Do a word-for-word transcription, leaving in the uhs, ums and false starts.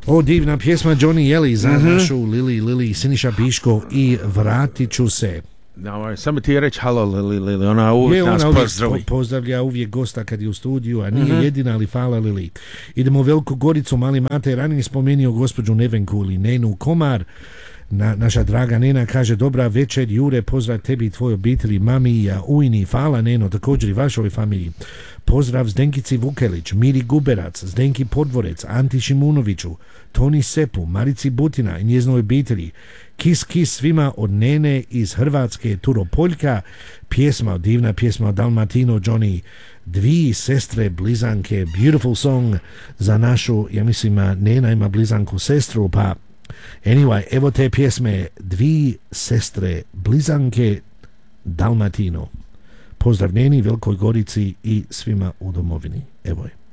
O, divna pjesma Johnny Jelly za Mhm. našu Lili, Lili, Siniša Piško i Vratit ću se. No, samo ti je reći halo Lili, Lili, ona uvijek Je, nas ona uvijek pozdravi. po- pozdravlja uvijek gosta kad je u studiju, a nije Mhm. jedina, ali hvala Lili. Idemo u Veliku Goricu, mali Mate je ranije spomenuo gospođu Nevenku ili Nenu Komar. Na, naša draga Nena kaže: dobra večer Jure, pozdrav tebi i tvoj obitelji, mami i ja Ujni, hvala Neno, također i vašoj familiji. Pozdrav Zdenkici Vukelić, Miri Guberac, Zdenki Podvorec, Anti Šimunoviću, Toni Sepu, Marici Butina i njezinoj obitelji. Kis kis svima od Nene iz Hrvatske, Turopoljka. Pjesma, divna pjesma od Dalmatino Johnny, dvi sestre blizanke, beautiful song za našu, ja mislim Nena ima blizanku sestru, pa anyway, evo te pjesme, dvi sestre blizanke, Dalmatino. Pozdrav Neni, Velikoj Gorici i svima u domovini. Evo je.